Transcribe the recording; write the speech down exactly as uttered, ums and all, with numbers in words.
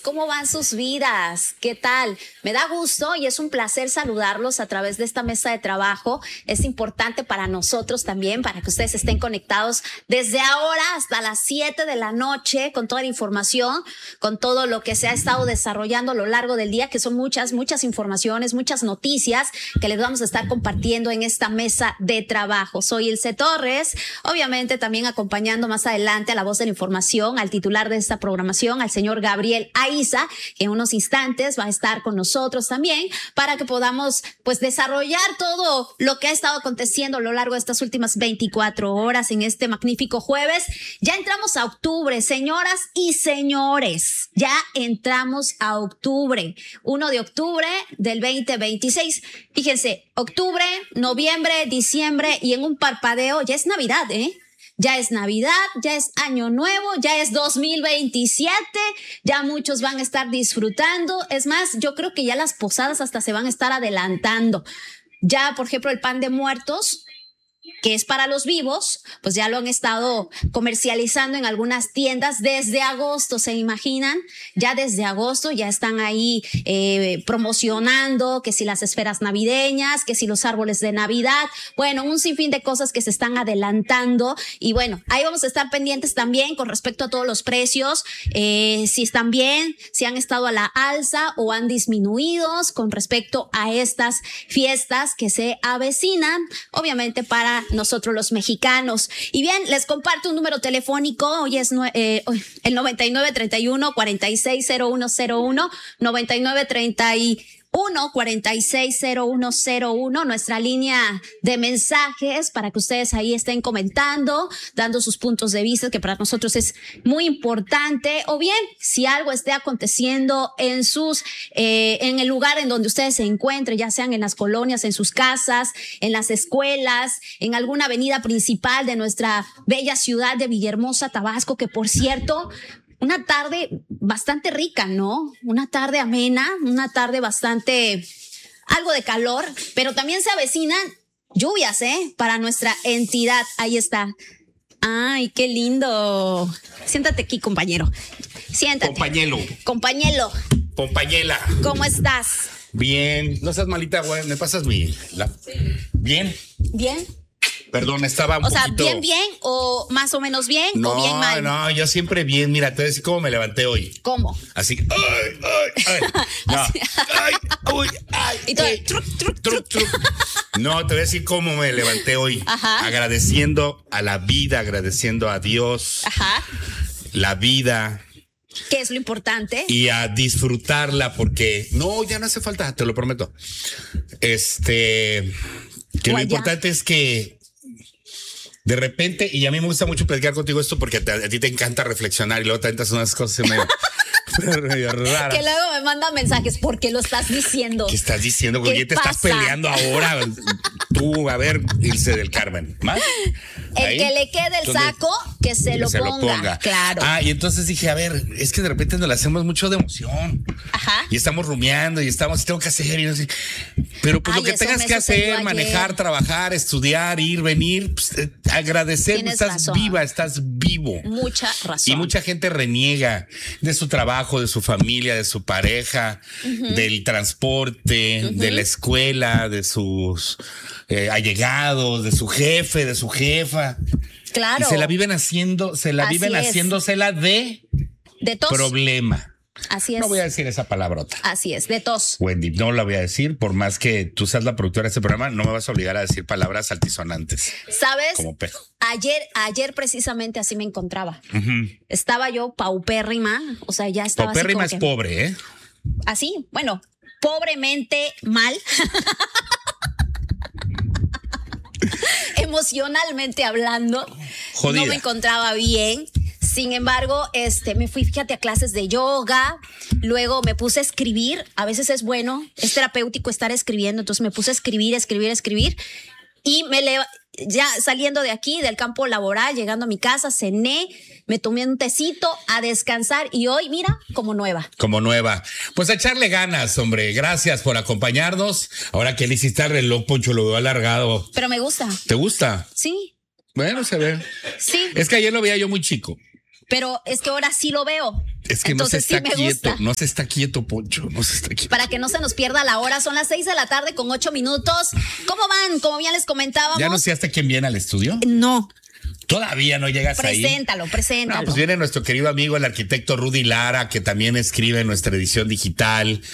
¿cómo van sus vidas? ¿Qué tal? Me da gusto y es un placer saludarlos a través de esta mesa de trabajo. Es importante para nosotros también, para que ustedes estén conectados desde ahora hasta las siete de la noche con toda la información, con todo lo que se ha estado desarrollando a lo largo del día, que son muchas, muchas informaciones, muchas noticias que les vamos a estar compartiendo en esta mesa de trabajo. Soy Ilse Torres, obviamente también acompañando más adelante a la voz de la información, al titular de esta programación, al señor Gabriel Aiza, que en unos instantes va a estar con nosotros también para que podamos pues desarrollar todo lo que ha estado aconteciendo a lo largo de estas últimas veinticuatro horas en este magnífico jueves. Ya entramos a octubre, señoras y señores, ya entramos a octubre, primero de octubre del veinte veintiséis. Fíjense, octubre, noviembre, diciembre y en un parpadeo ya es Navidad, ¿eh? Ya es Navidad, ya es Año Nuevo, ya es dos mil veintisiete, ya muchos van a estar disfrutando. Es más, yo creo que ya las posadas hasta se van a estar adelantando. Ya, por ejemplo, el pan de muertos, que es para los vivos, pues ya lo han estado comercializando en algunas tiendas desde agosto, ¿se imaginan? Ya desde agosto ya están ahí eh, promocionando que si las esferas navideñas, que si los árboles de Navidad, bueno, un sinfín de cosas que se están adelantando y bueno, ahí vamos a estar pendientes también con respecto a todos los precios, eh, si están bien, si han estado a la alza o han disminuido con respecto a estas fiestas que se avecinan, obviamente para nosotros los mexicanos. Y bien, les comparto un número telefónico. Hoy es eh, el noventa y nueve, treinta y uno, cuarenta y seis, cero uno cero uno, noventa y nueve, treinta y uno, cuarenta y seis, cero uno cero uno, nuestra línea de mensajes para que ustedes ahí estén comentando, dando sus puntos de vista, que para nosotros es muy importante, o bien si algo esté aconteciendo en sus, eh, en el lugar en donde ustedes se encuentren, ya sean en las colonias, en sus casas, en las escuelas, en alguna avenida principal de nuestra bella ciudad de Villahermosa, Tabasco, que por cierto, una tarde bastante rica, ¿no? Una tarde amena, una tarde bastante, algo de calor, pero también se avecinan lluvias, ¿eh? Para nuestra entidad. Ahí está. Ay, qué lindo. Siéntate aquí, compañero. Siéntate. Compañelo. Compañelo. Compañela. ¿Cómo estás? Bien. No seas malita, güey. ¿Me pasas mi... La... Bien. Bien. Perdón, estaba un O sea, poquito... ¿bien, bien o más o menos bien no, o bien mal? No, no, yo siempre bien. Mira, te voy a decir cómo me levanté hoy. ¿Cómo? Así, ay, ay, ay. No, Así. ay, uy, ay. Y todo, ay. truc, truc, Truc, truc. No, te voy a decir cómo me levanté hoy. Ajá. Agradeciendo a la vida, agradeciendo a Dios, Ajá. la vida. ¿Qué es lo importante? Y a disfrutarla porque no, ya no hace falta, te lo prometo. Este, que lo importante es que de repente, y a mí me gusta mucho platicar contigo esto porque te, a ti te encanta reflexionar y luego te entras unas cosas medio, medio raras. Que luego me manda mensajes, ¿por qué lo estás diciendo? ¿Qué estás diciendo? ¿Con quién te estás peleando ahora? Tú, a ver, Ilse del Carmen. ¿Más? El ¿Ahí? que le quede el Entonces, saco, que se, que lo, se ponga. lo ponga. Claro. Ah, y entonces dije, a ver, es que de repente nos la hacemos mucho de emoción. Ajá. Y estamos rumiando y estamos, y tengo que hacer, y no sé. Pero pues Ay, lo que eso tengas me que sucedió hacer, ayer. manejar, trabajar, estudiar, ir, venir, pues, eh, agradecer, Tienes estás razón. viva, estás vivo. Mucha razón. Y mucha gente reniega de su trabajo, de su familia, de su pareja, uh-huh. del transporte, uh-huh. de la escuela, de sus eh, allegados, de su jefe, de su jefa. Claro. Y se la viven haciendo, se la Así viven es. haciéndosela de, de tos. Problema. Así es. No voy a decir esa palabrota. Así es, de tos. Wendy, no la voy a decir, por más que tú seas la productora de este programa, no me vas a obligar a decir palabras altisonantes. ¿Sabes? Como pejo. Ayer, ayer precisamente así me encontraba. Uh-huh. Estaba yo paupérrima, o sea, ya estaba paupérrima así es como que, pobre, ¿eh? Así, bueno, pobremente mal. Emocionalmente hablando, Jodida. no me encontraba bien. Sin embargo, este, me fui, fíjate, a clases de yoga, luego me puse a escribir, a veces es bueno, es terapéutico estar escribiendo, entonces me puse a escribir, escribir, escribir, y me le, ya saliendo de aquí, del campo laboral, llegando a mi casa, cené, me tomé un tecito a descansar y hoy, mira, como nueva. Como nueva. Pues a echarle ganas, hombre. Gracias por acompañarnos. Ahora que le hiciste el reloj, Poncho, lo veo alargado. Pero me gusta. ¿Te gusta? Sí. Bueno, se ve. Sí. Es que ayer lo veía yo muy chico. Pero es que ahora sí lo veo. Es que Entonces, no se está sí me quieto, gusta. no se está quieto, Poncho, no se está quieto. Para que no se nos pierda la hora, son las seis de la tarde con ocho minutos. ¿Cómo van? Como bien les comentábamos. ¿Ya anunciaste quién viene al estudio? No. Todavía no llegas ahí. Preséntalo, preséntalo. No, pues viene nuestro querido amigo, el arquitecto Rudy Lara, que también escribe en nuestra edición digital.